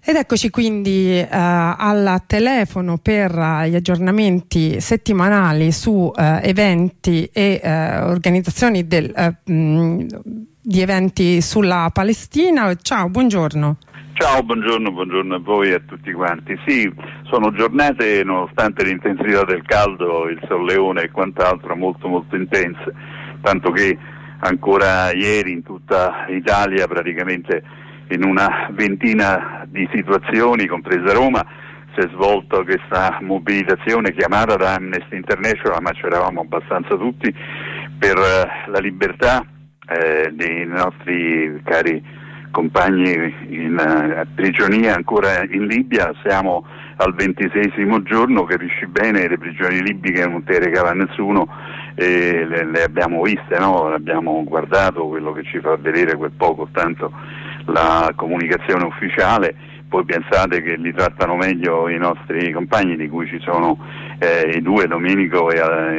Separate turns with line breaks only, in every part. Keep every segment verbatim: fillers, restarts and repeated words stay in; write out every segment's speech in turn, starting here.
Ed eccoci quindi eh, al telefono per uh, gli aggiornamenti settimanali su uh, eventi e uh, organizzazioni del, uh, mh, di eventi sulla Palestina. Ciao, buongiorno.
Ciao, buongiorno, buongiorno a voi e a tutti quanti. Sì, sono giornate, nonostante l'intensità del caldo, il solleone e quant'altro, molto molto intense, tanto che ancora ieri in tutta Italia, praticamente in una ventina di situazioni, compresa Roma, si è svolta questa mobilitazione chiamata da Amnesty International, ma c'eravamo abbastanza tutti, per la libertà eh, dei nostri cari compagni in uh, prigionia ancora in Libia. Siamo al ventiseiesimo giorno, capisci bene, le prigioni libiche non te regala nessuno, e le, le abbiamo viste, no? Abbiamo guardato quello che ci fa vedere quel poco, tanto la comunicazione ufficiale. Poi pensate che li trattano meglio i nostri compagni, di cui ci sono eh, i due, Domenico e,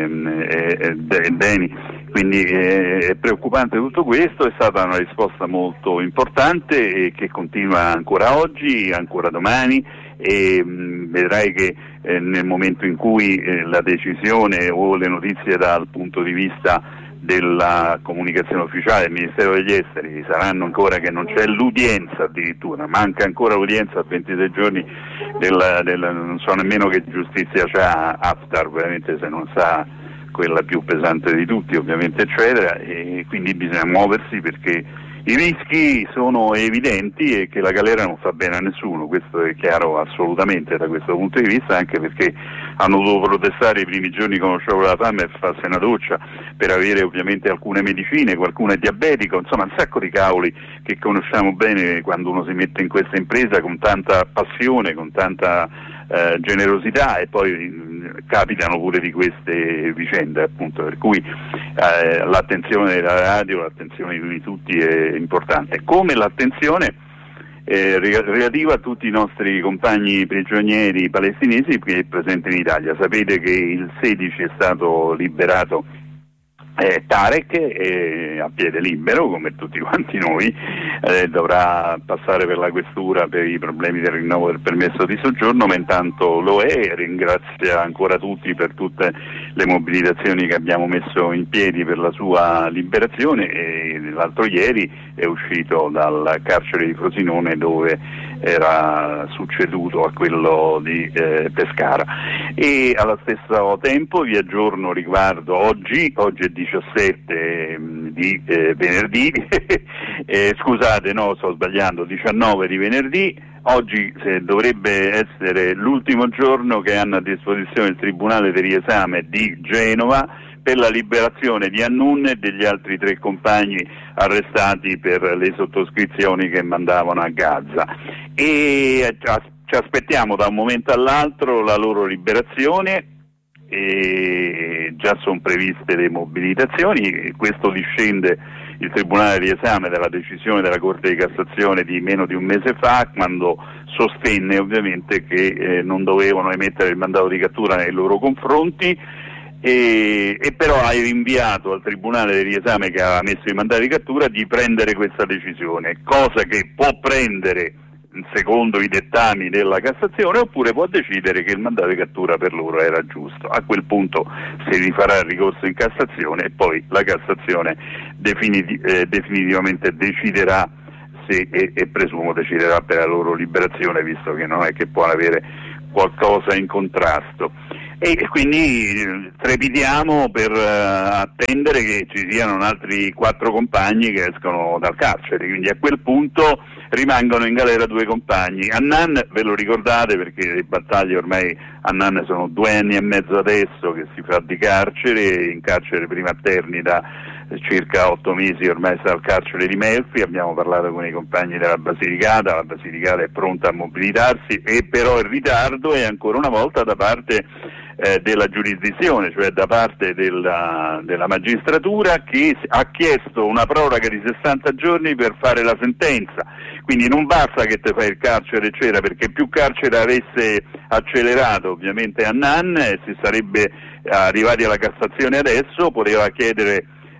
e, e, e Deni. Quindi eh, è preoccupante tutto questo. È stata una risposta molto importante e che continua ancora oggi, ancora domani, e mh, vedrai che eh, nel momento in cui eh, la decisione o le notizie dal punto di vista della comunicazione ufficiale del Ministero degli Esteri saranno ancora che non c'è l'udienza, addirittura manca ancora l'udienza a ventisei giorni della, della, non so nemmeno che giustizia c'ha Haftar, veramente, se non sa quella più pesante di tutti, ovviamente, eccetera, e quindi bisogna muoversi perché i rischi sono evidenti e che la galera non fa bene a nessuno. Questo è chiaro assolutamente da questo punto di vista, anche perché hanno dovuto protestare i primi giorni con lo sciopero della fame e farsi una doccia per avere ovviamente alcune medicine, qualcuno è diabetico, insomma un sacco di cavoli che conosciamo bene quando uno si mette in questa impresa con tanta passione, con tanta eh, generosità, e poi mh, capitano pure di queste vicende, appunto, per cui eh, l'attenzione della radio, l'attenzione di tutti è importante, come l'attenzione eh, relativa a tutti i nostri compagni prigionieri palestinesi qui presenti in Italia. Sapete che il sedici è stato liberato Eh, Tarek eh, a piede libero, come tutti quanti noi, eh, dovrà passare per la questura per i problemi del rinnovo del permesso di soggiorno, ma intanto lo è. Ringrazia ancora tutti per tutte le mobilitazioni che abbiamo messo in piedi per la sua liberazione, e l'altro ieri è uscito dal carcere di Frosinone, dove era succeduto a quello di eh, Pescara. E allo stesso tempo vi aggiorno riguardo oggi, oggi è diciassette di eh, venerdì, eh, scusate, no, sto sbagliando, diciannove di venerdì. Oggi eh, dovrebbe essere l'ultimo giorno che hanno a disposizione il Tribunale del riesame di Genova per la liberazione di Hannun e degli altri tre compagni arrestati per le sottoscrizioni che mandavano a Gaza, e ci aspettiamo da un momento all'altro la loro liberazione. E già sono previste le mobilitazioni. Questo discende, il Tribunale di Esame, dalla decisione della Corte di Cassazione di meno di un mese fa, quando sostenne ovviamente che eh, non dovevano emettere il mandato di cattura nei loro confronti, e, e però hai rinviato al Tribunale di Riesame, che aveva messo i mandati di cattura, di prendere questa decisione, cosa che può prendere secondo i dettami della Cassazione, oppure può decidere che il mandato di cattura per loro era giusto. A quel punto si rifarà il ricorso in Cassazione e poi la Cassazione definiti- eh, definitivamente deciderà se, e, e presumo deciderà per la loro liberazione, visto che non è che può avere qualcosa in contrasto. E quindi trepidiamo per uh, attendere che ci siano altri quattro compagni che escono dal carcere, quindi a quel punto rimangono in galera due compagni. Hannan, ve lo ricordate, perché le battaglie ormai, Hannan sono due anni e mezzo adesso che si fa di carcere, in carcere prima a Terni da circa otto mesi, ormai sta al carcere di Melfi. Abbiamo parlato con i compagni della Basilicata, la Basilicata è pronta a mobilitarsi, e però il ritardo è ancora una volta da parte eh, della giurisdizione, cioè da parte della, della magistratura, che ha chiesto una proroga di sessanta giorni per fare la sentenza. Quindi non basta che te fai il carcere, eccetera, perché più carcere avesse accelerato ovviamente Hannan, eh, si sarebbe arrivati alla Cassazione adesso, poteva chiedere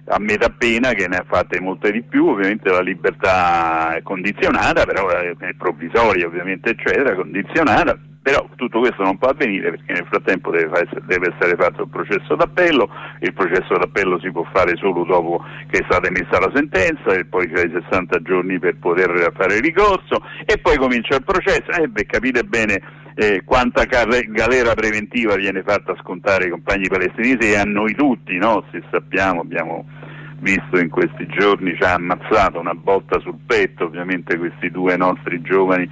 a metà pena, che ne ha fatte molte di più. Ovviamente la libertà è condizionata, però è provvisoria ovviamente, eccetera, condizionata, però tutto questo non può avvenire perché nel frattempo deve, fa- deve essere fatto il processo d'appello. Il processo d'appello si può fare solo dopo che è stata emessa la sentenza, e poi c'è i sessanta giorni per poter fare ricorso, e poi comincia il processo. E eh, beh, capite bene Eh, quanta car- galera preventiva viene fatta scontare ai compagni palestinesi e a noi tutti, no? Se sappiamo, abbiamo visto in questi giorni, ci ha ammazzato una botta sul petto ovviamente questi due nostri giovani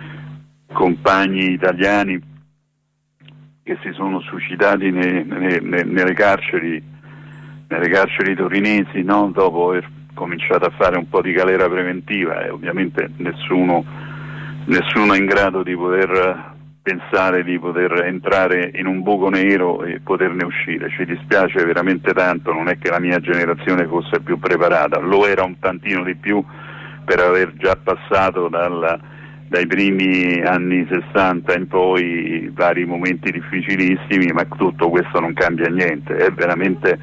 compagni italiani che si sono suicidati ne, ne, ne, nelle carceri nelle carceri torinesi, no? Dopo aver cominciato a fare un po' di galera preventiva, e ovviamente nessuno nessuno è in grado di poter pensare di poter entrare in un buco nero e poterne uscire. Ci dispiace veramente tanto, non è che la mia generazione fosse più preparata, lo era un tantino di più per aver già passato dal, dai primi anni sessanta in poi vari momenti difficilissimi, ma tutto questo non cambia niente. È veramente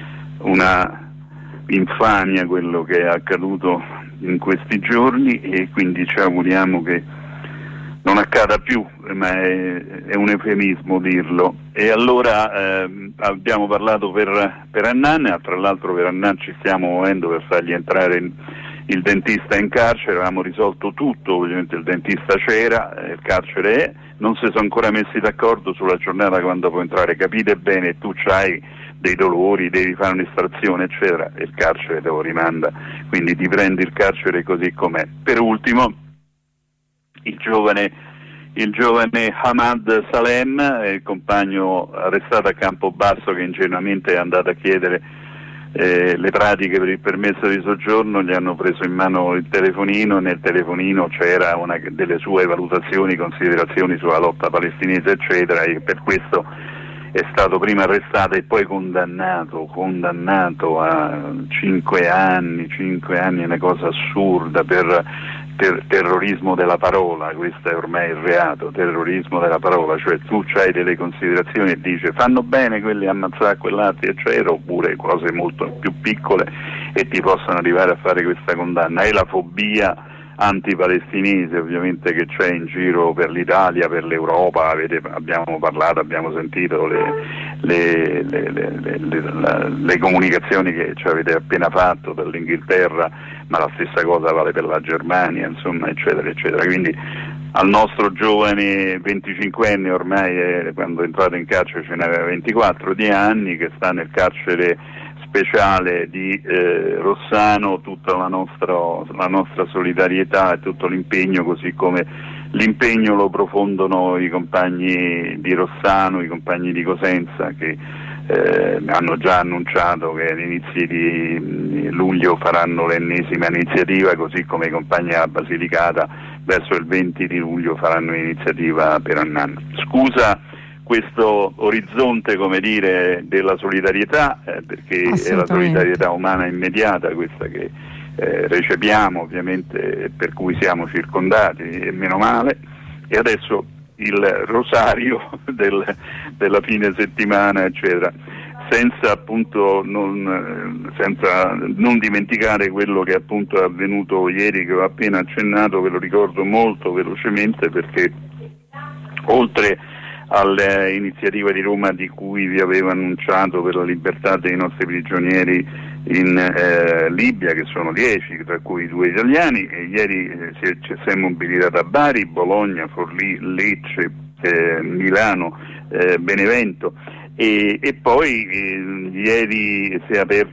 una infamia quello che è accaduto in questi giorni, e quindi ci auguriamo che non accada più, ma è, è un eufemismo dirlo. E allora eh, abbiamo parlato per, per Annan, tra l'altro per Annan ci stiamo muovendo per fargli entrare in, il dentista in carcere. Avevamo risolto tutto, ovviamente il dentista c'era, eh, il carcere è, non si sono ancora messi d'accordo sulla giornata quando può entrare. Capite bene, tu c'hai dei dolori, devi fare un'estrazione eccetera, e il carcere te lo rimanda, quindi ti prendi il carcere così com'è. Per ultimo, il giovane, il giovane Hamad Salem, il compagno arrestato a Campobasso, che ingenuamente è andato a chiedere eh, le pratiche per il permesso di soggiorno, gli hanno preso in mano il telefonino, e nel telefonino c'era una delle sue valutazioni, considerazioni sulla lotta palestinese eccetera, e per questo è stato prima arrestato e poi condannato, condannato a cinque anni, cinque anni è una cosa assurda per ter- terrorismo della parola. Questo è ormai il reato, terrorismo della parola, cioè tu c'hai delle considerazioni e dici fanno bene quelli a ammazzare quell'altro eccetera, oppure cose molto più piccole, e ti possono arrivare a fare questa condanna. È la fobia antipalestinese ovviamente che c'è in giro per l'Italia, per l'Europa. Avete, abbiamo parlato, abbiamo sentito le, le, le, le, le, la, le comunicazioni che ci avete appena fatto per l'Inghilterra, ma la stessa cosa vale per la Germania, insomma, eccetera eccetera. Quindi al nostro giovane venticinquenne, ormai è, quando è entrato in carcere ce n'aveva ventiquattro di anni, che sta nel carcere speciale di eh, Rossano, tutta la nostra, la nostra solidarietà e tutto l'impegno, così come l'impegno lo profondono i compagni di Rossano, i compagni di Cosenza, che eh, hanno già annunciato che all'inizio di luglio faranno l'ennesima iniziativa, così come i compagni della Basilicata verso il venti di luglio faranno l'iniziativa per Annan. Scusa questo orizzonte, come dire, della solidarietà, eh, perché è la solidarietà umana immediata questa che eh, recepiamo ovviamente, per cui siamo circondati, e meno male. E adesso il rosario del, della fine settimana eccetera, senza appunto non, senza non dimenticare quello che appunto è avvenuto ieri, che ho appena accennato. Ve lo ricordo molto velocemente, perché oltre all'iniziativa di Roma di cui vi avevo annunciato per la libertà dei nostri prigionieri in eh, Libia, che sono dieci, tra cui due italiani, e ieri eh, si, ci si è mobilitata a Bari, Bologna, Forlì, Lecce, eh, Milano, eh, Benevento, e, e poi eh, ieri si è aperto